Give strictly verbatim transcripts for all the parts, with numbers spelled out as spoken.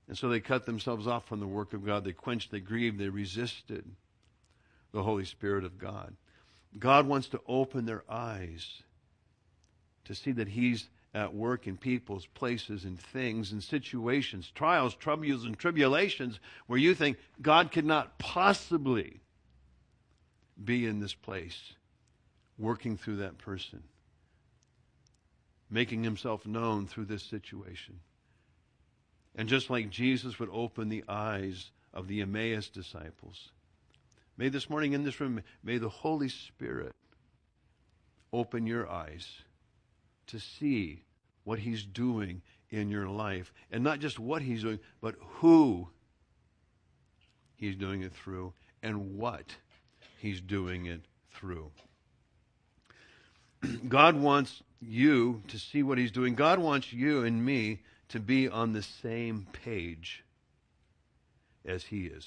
And so they cut themselves off from the work of God. They quenched, they grieved, they resisted the Holy Spirit of God. God wants to open their eyes to see that He's at work in people's places and things and situations, trials, troubles, and tribulations where you think God could not possibly be in this place, working through that person, making Himself known through this situation. And just like Jesus would open the eyes of the Emmaus disciples, may this morning in this room, may the Holy Spirit open your eyes to see what He's doing in your life. And not just what He's doing, but who He's doing it through and what He's doing it through. God wants you to see what He's doing. God wants you and me to be on the same page as He is.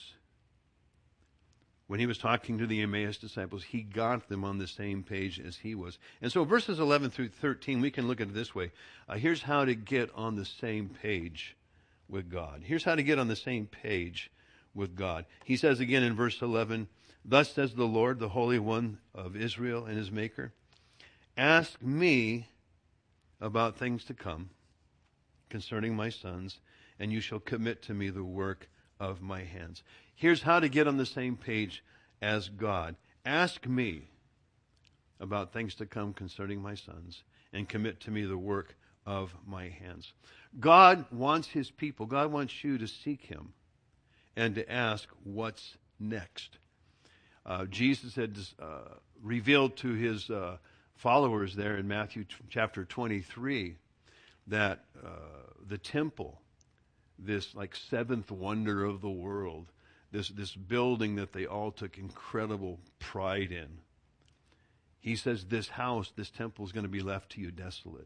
When He was talking to the Emmaus disciples, He got them on the same page as He was. And so verses eleven through thirteen, we can look at it this way. Uh, here's how to get on the same page with God. Here's how to get on the same page with God. He says again in verse eleven, "Thus says the Lord, the Holy One of Israel and His Maker, ask me about things to come concerning my sons, and you shall commit to me the work of my hands." Here's how to get on the same page as God. Ask me about things to come concerning my sons, and commit to me the work of my hands. God wants His people, God wants you to seek Him and to ask what's next. Uh, Jesus had uh, revealed to His uh, followers there in Matthew t- chapter twenty-three that uh, the temple, this like seventh wonder of the world, this, this building that they all took incredible pride in, He says this house, this temple is going to be left to you desolate.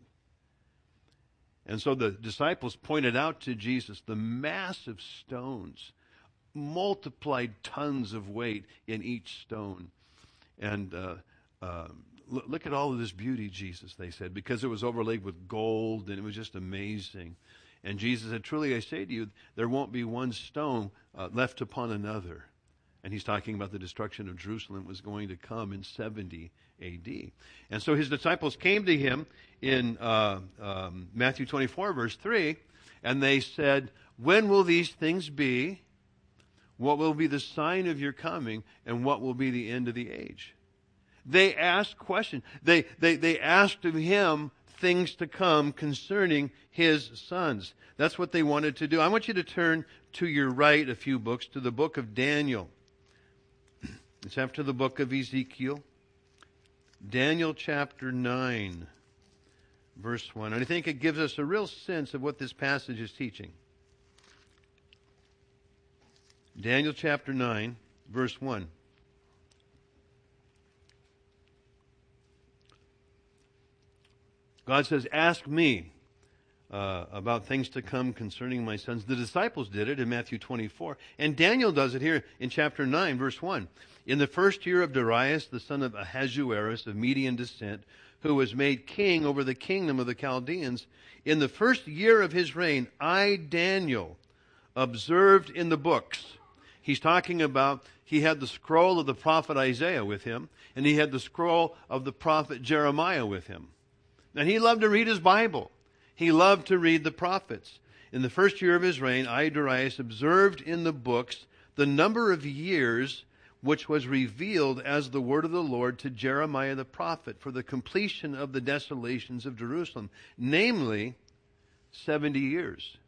And so the disciples pointed out to Jesus the massive stones, multiplied tons of weight in each stone. And uh, uh, look, look at all of this beauty, Jesus, they said, because it was overlaid with gold, and it was just amazing. And Jesus said, truly I say to you, there won't be one stone uh, left upon another. And He's talking about the destruction of Jerusalem was going to come in seventy A D. And so His disciples came to Him in uh, um, Matthew twenty-four, verse three, and they said, when will these things be? What will be the sign of your coming? And what will be the end of the age? They asked questions. They, they, they asked of Him things to come concerning His sons. That's what they wanted to do. I want you to turn to your right a few books, to the book of Daniel. It's after the book of Ezekiel. Daniel chapter nine, verse one. And I think it gives us a real sense of what this passage is teaching. Daniel chapter nine, verse one. God says, ask me uh, about things to come concerning my sons. The disciples did it in Matthew twenty-four. And Daniel does it here in chapter nine, verse one. In the first year of Darius, the son of Ahasuerus of Median descent, who was made king over the kingdom of the Chaldeans, in the first year of his reign, I, Daniel, observed in the books. He's talking about, he had the scroll of the prophet Isaiah with him, and he had the scroll of the prophet Jeremiah with him. And he loved to read his Bible. He loved to read the prophets. In the first year of his reign, I, Darius, observed in the books the number of years which was revealed as the word of the Lord to Jeremiah the prophet for the completion of the desolations of Jerusalem, namely seventy years.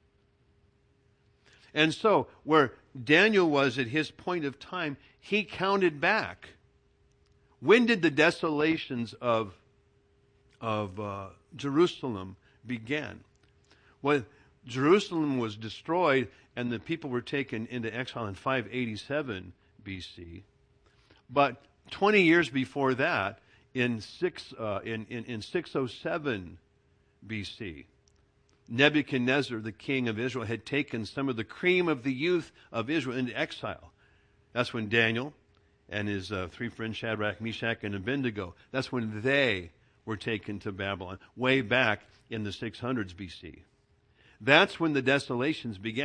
And so, where Daniel was at his point of time, he counted back. When did the desolations of, of uh, Jerusalem begin? Well, Jerusalem was destroyed and the people were taken into exile in five eighty-seven B C. But twenty years before that, in six uh, in, in, in six oh seven B C, Nebuchadnezzar, the king of Israel, had taken some of the cream of the youth of Israel into exile. That's when Daniel and his uh, three friends, Shadrach, Meshach, and Abednego, that's when they were taken to Babylon, way back in the six hundreds B C. That's when the desolations began.